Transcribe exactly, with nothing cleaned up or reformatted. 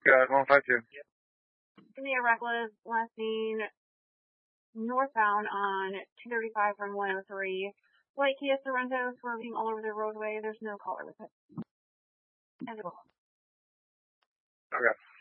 Got one five two. Give me a reckless, last seen northbound on two thirty-five from one oh three. White Kia Sorento swerving all over the roadway. There's no collar with it. And Okay.